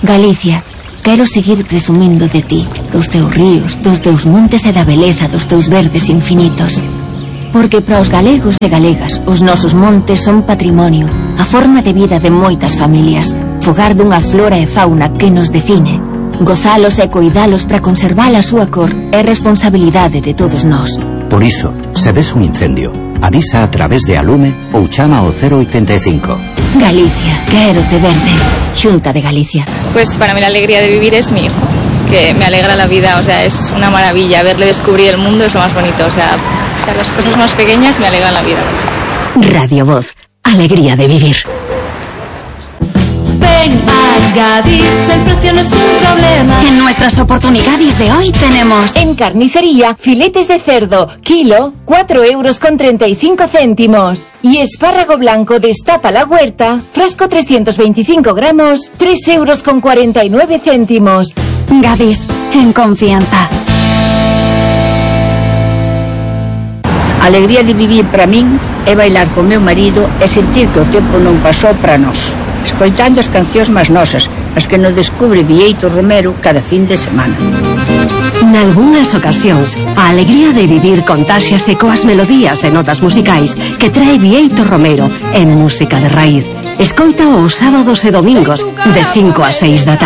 Galicia, quero seguir presumindo de ti, dos teus ríos, dos teus montes e da beleza dos teus verdes infinitos. Porque para os galegos e galegas, os nosos montes son patrimonio, a forma de vida de moitas familias, fogar dunha flora e fauna que nos define. Gozalos e coidalos para conservar a súa cor é responsabilidade de todos nós. Por iso, se ves un incendio, avisa a través de Alume ou chama ao 085. Galicia, quérote verde. Xunta de Galicia. Pues para mí la alegría de vivir es mi hijo, que me alegra la vida, o sea, es una maravilla. Verle descubrir el mundo es lo más bonito, o sea, las cosas más pequeñas me alegran la vida. Radio Voz, alegría de vivir. Ven a Gadis, el precio no es un problema. En nuestras oportunidades de hoy tenemos... En carnicería, filetes de cerdo, kilo, 4,35 €. Y espárrago blanco destapa la huerta, frasco 325 gramos, 3,49 €. Gadis, en confianza. A alegría de vivir para min é bailar con meu marido e sentir que o tempo non pasou para nós, escoitando as cancións máis nosas, as que nos descubre Bieito Romero cada fin de semana. Nalgúnas ocasións, a alegría de vivir contáxiase coas melodías e notas musicais que trae Bieito Romero en música de raíz. Escoita os sábados e domingos de 5 a 6 da tarde.